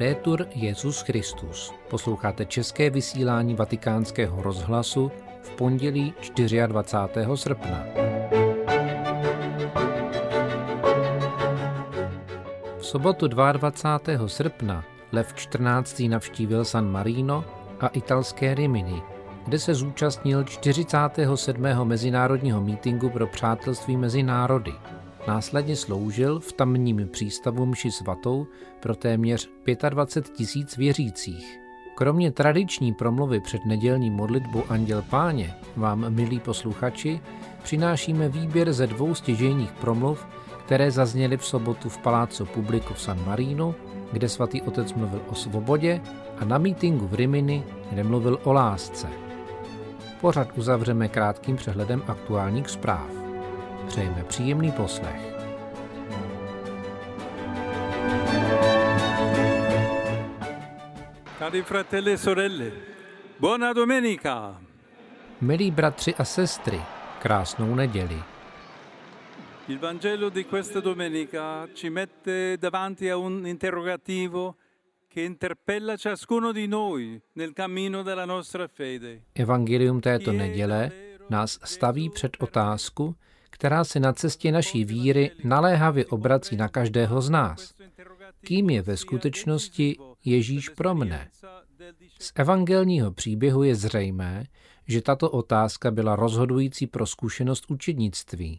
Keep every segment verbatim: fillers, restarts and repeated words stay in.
Laudetur Jesus Christus. Posloucháte české vysílání Vatikánského rozhlasu v pondělí dvacátého čtvrtého srpna. V sobotu dvacátého druhého srpna Lev čtrnáctý navštívil San Marino a italské Rimini, kde se zúčastnil čtyřicátého sedmého mezinárodního mítinku pro přátelství mezi národy. Následně sloužil v tamním přístavu mši svatou pro téměř dvacet pět tisíc věřících. Kromě tradiční promluvy před nedělní modlitbou Anděl Páně vám, milí posluchači, přinášíme výběr ze dvou stěžejních promluv, které zazněly v sobotu v Palazzo Pubblico v San Marino, kde svatý otec mluvil o svobodě, a na mítinku v Rimini, kde mluvil o lásce. Pořad uzavřeme krátkým přehledem aktuálních zpráv. Přejeme příjemný poslech. Cari fratelli e sorelle, buona domenica. Milí bratři a sestry, krásnou neděli. Il Vangelo di questa domenica ci mette davanti a un interrogativo che interpella ciascuno di noi nel cammino della nostra fede. Evangelium této neděle nás staví před otázku, která se na cestě naší víry naléhavě obrací na každého z nás. Kým je ve skutečnosti Ježíš pro mne? Z evangelního příběhu je zřejmé, že tato otázka byla rozhodující pro zkušenost učednictví.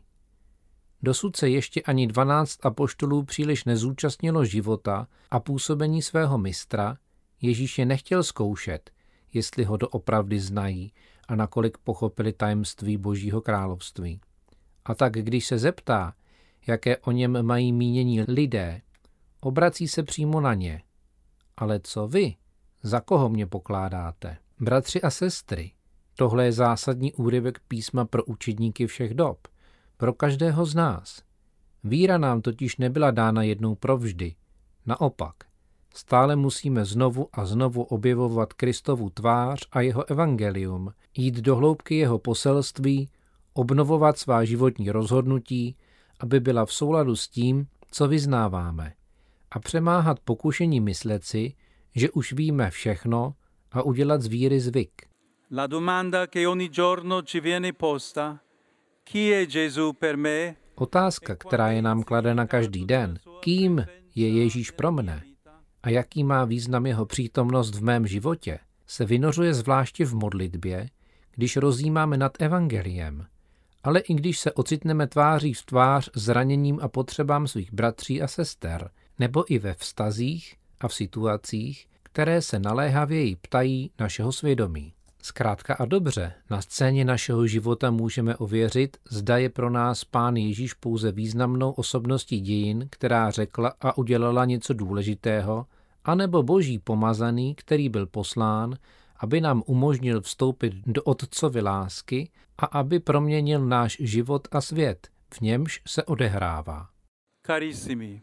Dosud se ještě ani dvanáct apoštolů příliš nezúčastnilo života a působení svého mistra, Ježíš je nechtěl zkoušet, jestli ho doopravdy znají a nakolik pochopili tajemství Božího království. A tak když se zeptá, jaké o něm mají mínění lidé, obrací se přímo na ně. Ale co vy? Za koho mě pokládáte? Bratři a sestry, tohle je zásadní úryvek písma pro učedníky všech dob, pro každého z nás. Víra nám totiž nebyla dána jednou provždy. Naopak, stále musíme znovu a znovu objevovat Kristovu tvář a jeho evangelium, jít do hloubky jeho poselství, obnovovat svá životní rozhodnutí, aby byla v souladu s tím, co vyznáváme, a přemáhat pokušení myslet si, že už víme všechno, a udělat z víry zvyk. La domanda che ogni giorno ci viene posta: chi è Gesù per me? Otázka, která je nám kladena každý den, kým je Ježíš pro mne a jaký má význam jeho přítomnost v mém životě, se vynořuje zvláště v modlitbě, když rozjímáme nad evangeliem, ale i když se ocitneme tváří v tvář zraněním a potřebám svých bratří a sester, nebo i ve vztazích a v situacích, které se naléhavěji ptají našeho svědomí. Zkrátka a dobře, na scéně našeho života můžeme ověřit, zda je pro nás Pán Ježíš pouze významnou osobností dějin, která řekla a udělala něco důležitého, anebo Boží pomazaný, který byl poslán, aby nám umožnil vstoupit do Otcovy lásky a aby proměnil náš život a svět, v němž se odehrává. Carissimi,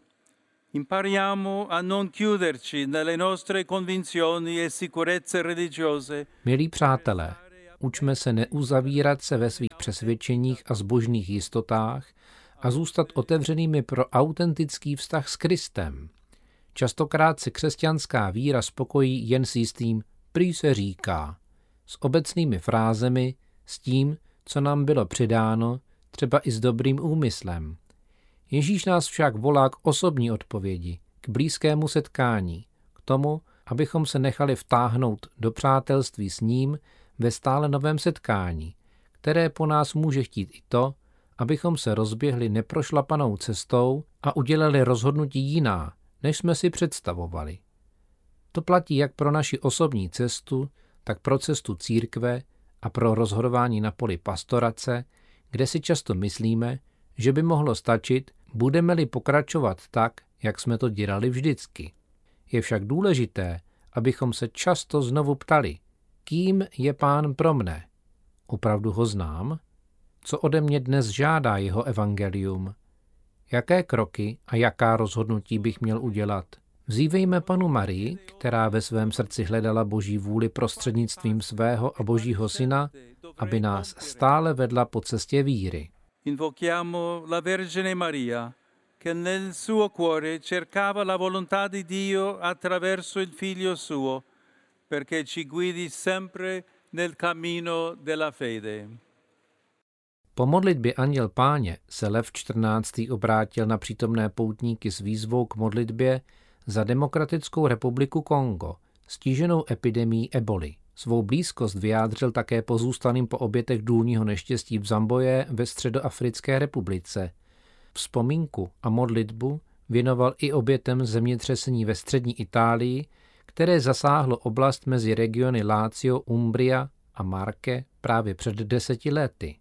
impariamo a non chiuderci nelle nostre convinzioni e sicurezze religiose. Milí přátelé, učme se neuzavírat se ve svých přesvědčeních a zbožných jistotách a zůstat otevřenými pro autentický vztah s Kristem. Častokrát se křesťanská víra spokojí jen s jistým prý se říká, s obecnými frázemi, s tím, co nám bylo přidáno, třeba i s dobrým úmyslem. Ježíš nás však volá k osobní odpovědi, k blízkému setkání, k tomu, abychom se nechali vtáhnout do přátelství s ním ve stále novém setkání, které po nás může chtít i to, abychom se rozběhli neprošlapanou cestou a udělali rozhodnutí jiná, než jsme si představovali. To platí jak pro naši osobní cestu, tak pro cestu církve a pro rozhodování na poli pastorace, kde si často myslíme, že by mohlo stačit, budeme-li pokračovat tak, jak jsme to dělali vždycky. Je však důležité, abychom se často znovu ptali, kým je Pán pro mne? Opravdu ho znám? Co ode mě dnes žádá jeho evangelium? Jaké kroky a jaká rozhodnutí bych měl udělat? Vzívejme Panu Marii, která ve svém srdci hledala Boží vůli prostřednictvím svého a Božího syna, aby nás stále vedla po cestě víry. Invochiamo la Vergine Maria, che nel suo cuore cercava la volontà di Dio attraverso il Figlio suo, perché ci guidi sempre nel cammino della fede. Po modlitbě Anděl Páně se Lev čtrnáctý obrátil na přítomné poutníky s výzvou k modlitbě za Demokratickou republiku Kongo, stiženou epidemií eboli. Svou blízkost vyjádřil také pozůstalým po obětech důlního neštěstí v Zamboje ve Středoafrické republice. Vzpomínku a modlitbu věnoval i obětem zemětřesení ve střední Itálii, které zasáhlo oblast mezi regiony Lazio, Umbria a Marke právě před deseti lety.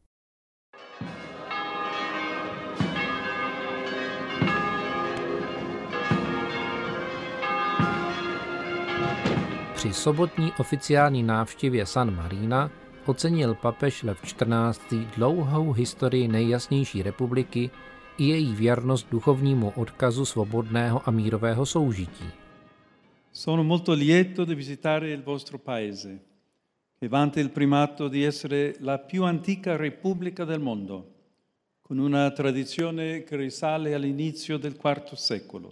Při sobotní oficiální návštěvě San Marina ocenil papež Lev čtrnáctý dlouhou historii nejjasnější republiky i její věrnost duchovnímu odkazu svobodného a mírového soužití. Sono molto lieto di visitare il vostro paese, che vanta il primato di essere la più antica repubblica del mondo, con una tradizione che risale all'inizio del quarto secolo.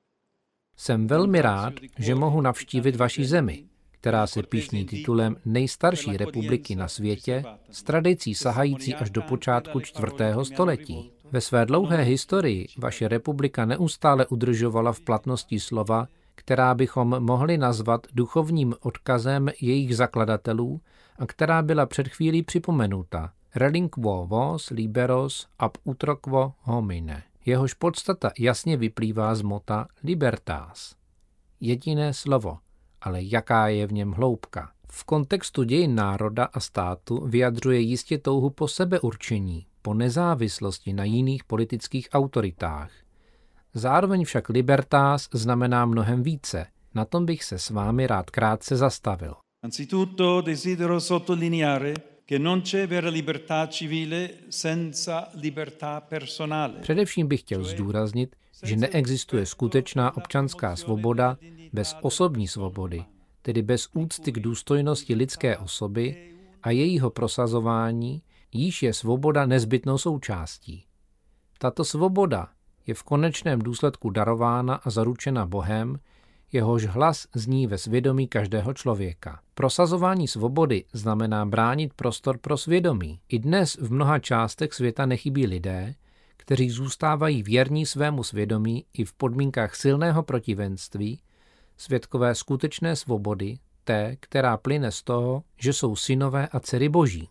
Jsem velmi rád, že mohu navštívit vaši zemi, která se pyšní titulem nejstarší republiky na světě s tradicí sahající až do počátku čtvrtého století. Ve své dlouhé historii vaše republika neustále udržovala v platnosti slova, která bychom mohli nazvat duchovním odkazem jejich zakladatelů a která byla před chvílí připomenuta. Relinquo vos liberos ab utroquo homine. Jehož podstata jasně vyplývá z mota libertas. Jediné slovo, ale jaká je v něm hloubka. V kontextu dějin národa a státu vyjadřuje jistě touhu po sebeurčení, po nezávislosti na jiných politických autoritách. Zároveň však libertas znamená mnohem více. Na tom bych se s vámi rád krátce zastavil. Anzitutto desidero sottolineare che non c'è vera libertà civile senza libertà personale. Především bych chtěl zdůraznit, že neexistuje skutečná občanská svoboda bez osobní svobody, tedy bez úcty k důstojnosti lidské osoby a jejího prosazování, jíž je svoboda nezbytnou součástí. Tato svoboda je v konečném důsledku darována a zaručena Bohem, jehož hlas zní ve svědomí každého člověka. Prosazování svobody znamená bránit prostor pro svědomí. I dnes v mnoha částech světa nechybí lidé, kteří zůstávají věrní svému svědomí i v podmínkách silného protivenství, svědkové skutečné svobody, té, která plyne z toho, že jsou synové a dcery Boží.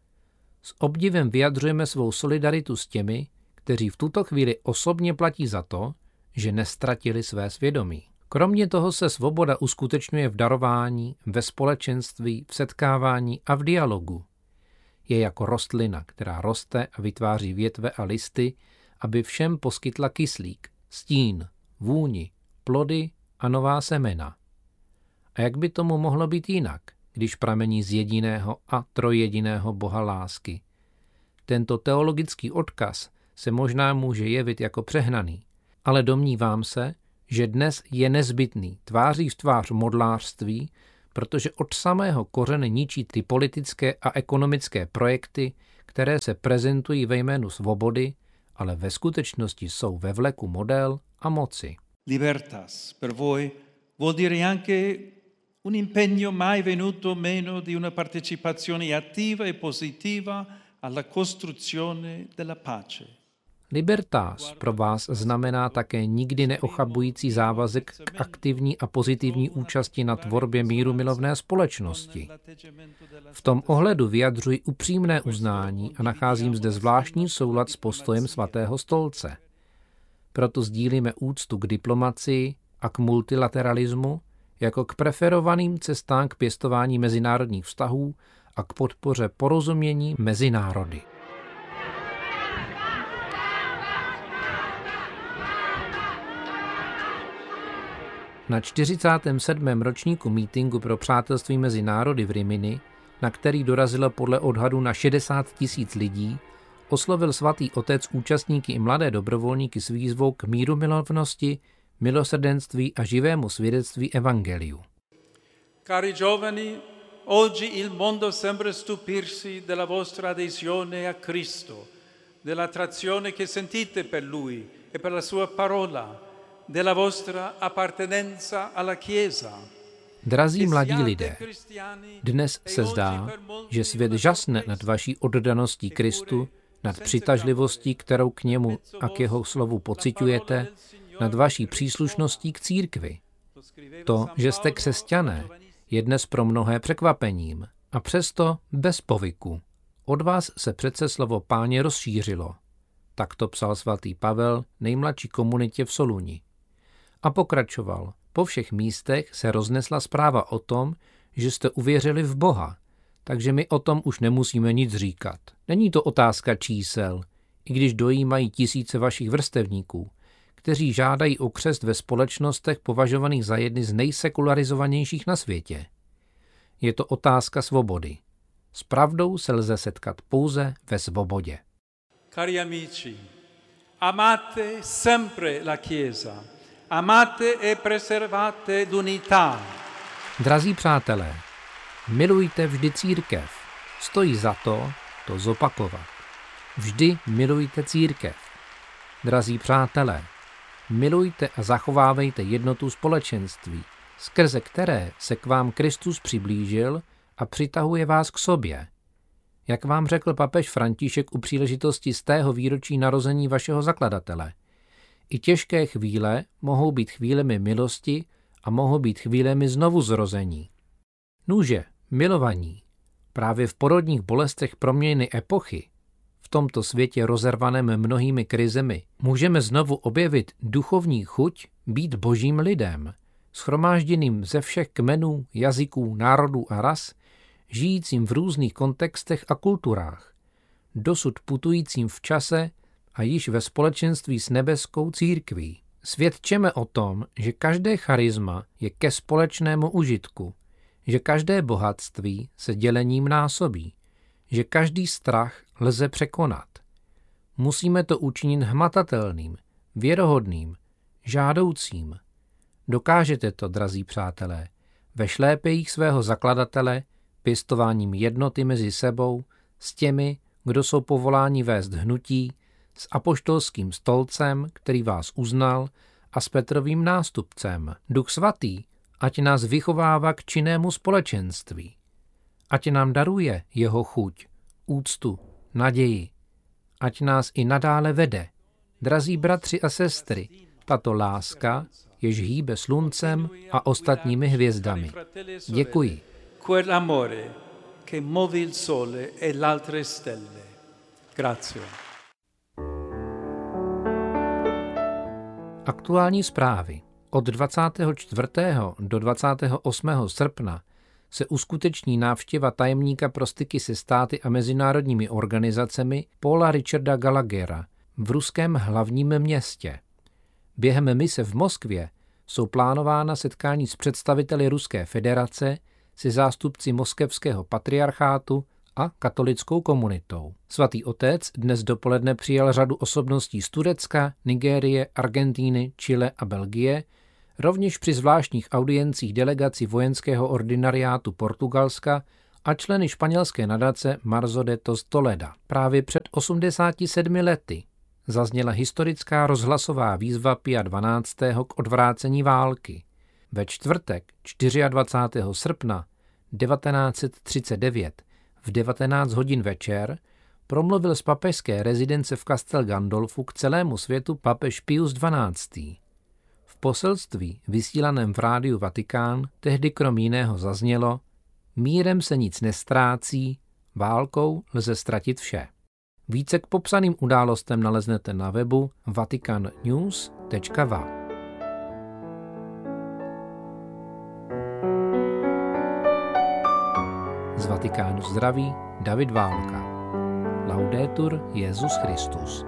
S obdivem vyjadřujeme svou solidaritu s těmi, kteří v tuto chvíli osobně platí za to, že nestratili své svědomí. Kromě toho se svoboda uskutečňuje v darování, ve společenství, v setkávání a v dialogu. Je jako rostlina, která roste a vytváří větve a listy, aby všem poskytla kyslík, stín, vůni, plody a nová semena. A jak by tomu mohlo být jinak, když pramení z jediného a trojjediného Boha lásky? Tento teologický odkaz se možná může jevit jako přehnaný, ale domnívám se, že dnes je nezbytný tváří v tvář modlářství, protože od samého kořene ničí ty politické a ekonomické projekty, které se prezentují ve jménu svobody, ale ve skutečnosti jsou ve vleku model a moci. Libertas per voi vuol dire anche un impegno mai venuto meno di una partecipazione attiva e positiva alla costruzione della pace. Libertas pro vás znamená také nikdy neochabující závazek k aktivní a pozitivní účasti na tvorbě mírumilovné společnosti. V tom ohledu vyjadřuji upřímné uznání a nacházím zde zvláštní soulad s postojem Svatého stolce. Proto sdílíme úctu k diplomacii a k multilateralismu jako k preferovaným cestám k pěstování mezinárodních vztahů a k podpoře porozumění mezi národy. Na čtyřicátém sedmém ročníku mítinku pro přátelství mezi národy v Rimini, na který dorazilo podle odhadu na šedesát tisíc lidí, oslovil svatý otec účastníky i mladé dobrovolníky s výzvou k mírumilovnosti, milosrdenství a živému svědectví evangeliu. Cari giovani, oggi il mondo sembra stupirsi della vostra adesione a Cristo, dell'attrazione che sentite per Lui e per la sua parola della vostra appartenenza alla Chiesa. Drazí mladí lidé, dnes se zdá, že svět žasne nad vaší oddaností Kristu, nad přitažlivostí, kterou k němu a k jeho slovu pociťujete, nad vaší příslušností k církvi. To, že jste křesťané, je dnes pro mnohé překvapením a přesto bez povyku. Od vás se přece slovo Páně rozšířilo. Tak to psal svatý Pavel nejmladší komunitě v Soluni. A pokračoval. Po všech místech se roznesla zpráva o tom, že jste uvěřili v Boha, takže my o tom už nemusíme nic říkat. Není to otázka čísel, i když dojímají tisíce vašich vrstevníků, kteří žádají o křest ve společnostech považovaných za jedny z nejsekularizovanějších na světě. Je to otázka svobody. S pravdou se lze setkat pouze ve svobodě. Cari amici, amate sempre la Chiesa, amate e preservate l'unità. Drazí přátelé, milujte vždy církev. Stojí za to to zopakovat. Vždy milujte církev. Drazí přátelé, milujte a zachovávejte jednotu společenství, skrze které se k vám Kristus přiblížil a přitahuje vás k sobě. Jak vám řekl papež František u příležitosti stého výročí narození vašeho zakladatele, i těžké chvíle mohou být chvílemi milosti a mohou být chvílemi znovuzrození. Nuže, milovaní, právě v porodních bolestech proměny epochy, v tomto světě rozervaném mnohými krizemi, můžeme znovu objevit duchovní chuť být božím lidem, shromážděným ze všech kmenů, jazyků, národů a ras, žijícím v různých kontextech a kulturách, dosud putujícím v čase a již ve společenství s nebeskou církví. Svědčeme o tom, že každé charisma je ke společnému užitku, že každé bohatství se dělením násobí, že každý strach lze překonat. Musíme to učinit hmatatelným, věrohodným, žádoucím. Dokážete to, drazí přátelé, ve šlépejích svého zakladatele, pěstováním jednoty mezi sebou, s těmi, kdo jsou povoláni vést hnutí, s apoštolským stolcem, který vás uznal, a s Petrovým nástupcem. Duch svatý, ať nás vychovává k činnému společenství. Ať nám daruje jeho chuť, úctu, naději. Ať nás i nadále vede. Drazí bratři a sestry, tato láska, jež hýbe sluncem a ostatními hvězdami. Děkuji. Quel amore che muove il sole e l'altre stelle. Grazie. Aktuální zprávy. Od dvacátého čtvrtého do dvacátého osmého srpna se uskuteční návštěva tajemníka pro styky se státy a mezinárodními organizacemi Paula Richarda Gallaghera v ruském hlavním městě. Během mise v Moskvě jsou plánována setkání s představiteli Ruské federace, se zástupci moskevského patriarchátu a katolickou komunitou. Svatý otec dnes dopoledne přijal řadu osobností z Turecka, Nigérie, Argentíny, Chile a Belgie, rovněž při zvláštních audiencích delegací vojenského ordinariátu Portugalska a členy španělské nadace Marzo de Tostoleda. Právě před osmdesáti sedmi lety zazněla historická rozhlasová výzva Pia dvanáctého k odvrácení války. Ve čtvrtek dvacátého čtvrtého srpna devatenáct set třicet devět v devatenáct hodin večer promluvil z papežské rezidence v Castel Gandolfu k celému světu papež Pius dvanáctý. V poselství vysílaném v rádiu Vatikán tehdy krom jiného zaznělo: mírem se nic nestrácí, válkou lze ztratit vše. Více k popsaným událostem naleznete na webu vatican news tečka v a. Z Vatikánu zdraví David Válka. Laudetur Jesus Christus.